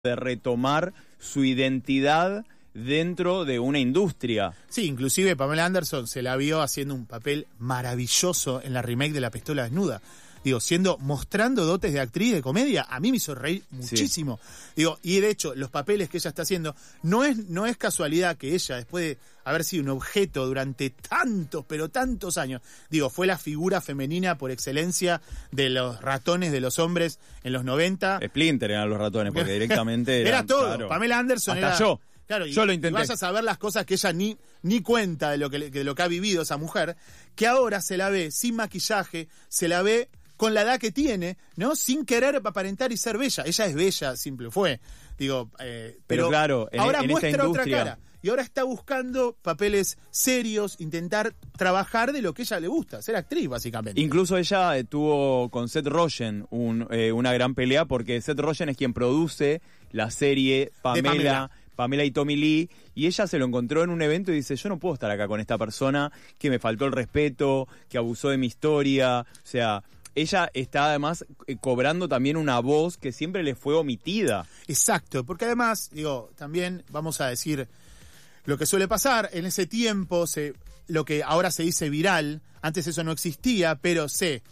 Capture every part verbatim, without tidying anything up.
de retomar su identidad dentro de una industria. Sí, inclusive Pamela Anderson se la vio haciendo un papel maravilloso en la remake de La Pistola Desnuda. Digo, siendo, mostrando dotes de actriz de comedia, a mí me hizo reír muchísimo. Sí. Digo, y de hecho, los papeles que ella está haciendo, no es, no es casualidad que ella, después de haber sido un objeto durante tantos, pero tantos años, digo, fue la figura femenina por excelencia de los ratones de los hombres en los noventa. Splinter eran los ratones, porque directamente era, eran, todo. Claro, Pamela Anderson hasta era... yo. Claro, y, yo lo intenté. Y vas a saber las cosas que ella ni, ni cuenta de lo que, de lo que ha vivido esa mujer, que ahora se la ve sin maquillaje, se la ve con la edad que tiene, ¿no? Sin querer aparentar y ser bella. Ella es bella, simple fue. Digo, eh, pero, pero claro, en, ahora en muestra esta otra industria... cara. Y ahora está buscando papeles serios, intentar trabajar de lo que ella le gusta, ser actriz, básicamente. Incluso ella eh, tuvo con Seth Rogen un, eh, una gran pelea, porque Seth Rogen es quien produce la serie Pamela, Pamela. Pamela y Tommy Lee, y ella se lo encontró en un evento y dice, yo no puedo estar acá con esta persona que me faltó el respeto, que abusó de mi historia, o sea... Ella está además eh, cobrando también una voz que siempre le fue omitida. Exacto, porque además, digo, también vamos a decir lo que suele pasar, en ese tiempo, se, lo que ahora se dice viral, antes eso no existía, pero se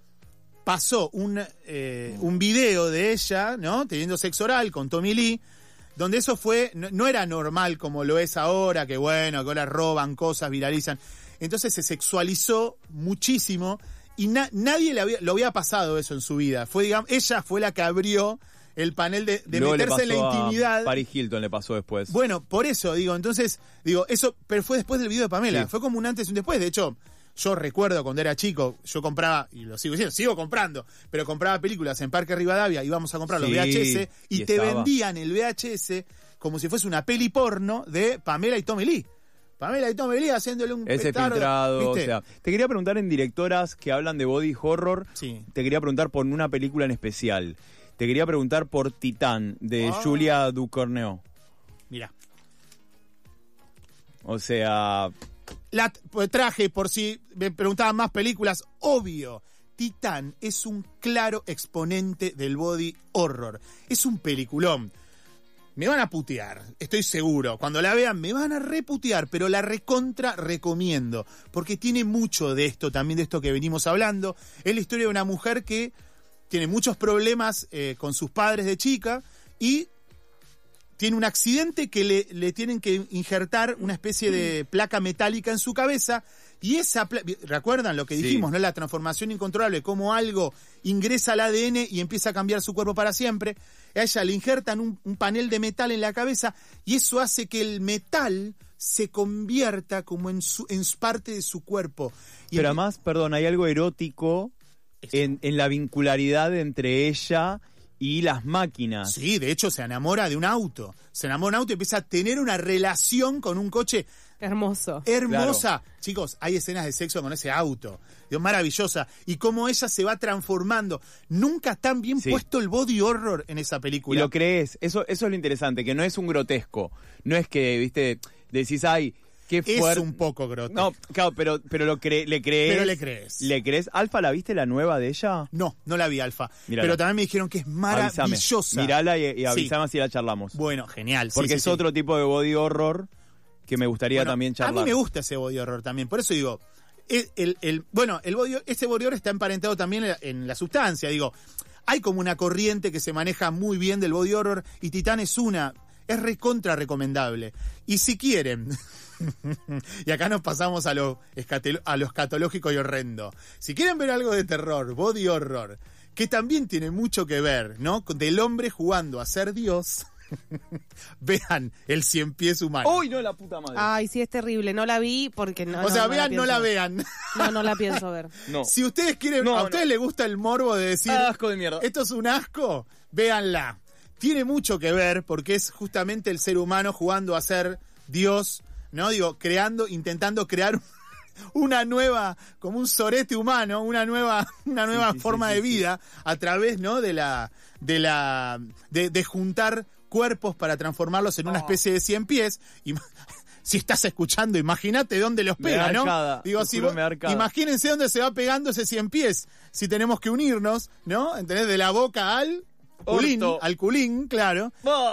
pasó un, eh, un video de ella, ¿no? Teniendo sexo oral con Tommy Lee, donde eso fue, no, no era normal como lo es ahora, que bueno, que ahora roban cosas, viralizan. Entonces se sexualizó muchísimo. Y na- nadie le había, lo había pasado eso en su vida. Fue, digamos, ella fue la que abrió el panel de, de meterse en la intimidad. A Paris Hilton le pasó después. Bueno, por eso, digo, entonces, digo, eso, pero fue después del video de Pamela. Sí. Fue como un antes y un después. De hecho, yo recuerdo cuando era chico, yo compraba, y lo sigo diciendo, sigo comprando, pero compraba películas en Parque Rivadavia, íbamos a comprar los sí, V H S, y, y te estaba. vendían el V H S como si fuese una peli porno de Pamela y Tommy Lee. Pamela y Tommy Lee haciéndole un ese petardo, filtrado, ¿viste? O sea, te quería preguntar en directoras que hablan de body horror, sí. Te quería preguntar por una película en especial. Te quería preguntar por Titán, de ah. Julia Ducournau. Mira. O sea... La pues, traje, por si me preguntaban más películas, obvio. Titán es un claro exponente del body horror. Es un peliculón. Me van a putear, estoy seguro. Cuando la vean me van a reputear, pero la recontra recomiendo. Porque tiene mucho de esto, también de esto que venimos hablando. Es la historia de una mujer que tiene muchos problemas eh, con sus padres de chica y tiene un accidente que le, le tienen que injertar una especie de placa metálica en su cabeza. Y esa placa, ¿recuerdan lo que dijimos, sí. ¿no? La transformación incontrolable, cómo algo ingresa al A D N y empieza a cambiar su cuerpo para siempre. A ella le injertan un, un panel de metal en la cabeza y eso hace que el metal se convierta como en, su, en parte de su cuerpo. Y Pero el, además, perdón, hay algo erótico en, en la vincularidad entre ella y las máquinas. Sí, de hecho se enamora de un auto. Se enamora de un auto y empieza a tener una relación con un coche. Hermoso. Hermosa. Claro. Chicos, hay escenas de sexo con ese auto. Dios, maravillosa. Y cómo ella se va transformando. Nunca tan bien sí. puesto el body horror en esa película. Y lo crees. Eso, eso es lo interesante, que no es un grotesco. No es que, viste, decís, ay, qué fuerte. Es un poco grotesco. No, claro, pero, pero lo cre le crees. Pero le crees. ¿Le crees? ¿Alfa la viste, la nueva de ella? No, no la vi, Alfa. Mirala. Pero también me dijeron que es maravillosa. Mirala y, y avísame sí. si la charlamos. Bueno, genial. Porque sí, sí, es sí. otro tipo de body horror que me gustaría bueno, también charlar. A mí me gusta ese body horror también, por eso digo, el, el, el, bueno, el body, ese body horror está emparentado también en la, en la sustancia, digo, hay como una corriente que se maneja muy bien del body horror y Titán es una, es recontra recomendable. Y si quieren, y acá nos pasamos a lo, a lo escatológico y horrendo, si quieren ver algo de terror, body horror, que también tiene mucho que ver, ¿no? Del hombre jugando a ser Dios... Vean el cien pies humano. ¡Uy, no, la puta madre! Ay, sí, es terrible. No la vi porque no. O sea, no, vean, no no la ver. vean. No, no la pienso ver. No. Si ustedes quieren, no, a ustedes no. les gusta el morbo de decir, asco de mierda. Esto es un asco, véanla. Tiene mucho que ver porque es justamente el ser humano jugando a ser Dios, ¿no? Digo, creando, intentando crear una nueva, como un sorete humano, una nueva, una nueva sí, sí, forma sí, sí, de vida sí. a través, ¿no? De la, de la, de, de juntar cuerpos para transformarlos en una oh. especie de cien pies. Y si estás escuchando, imagínate dónde los pega, ¿no? Arcada, Digo, si vos, imagínense dónde se va pegando ese cien pies. Si tenemos que unirnos, ¿no? ¿Entendés? De la boca al Culín, Orto. al culín, claro. ¡Bah!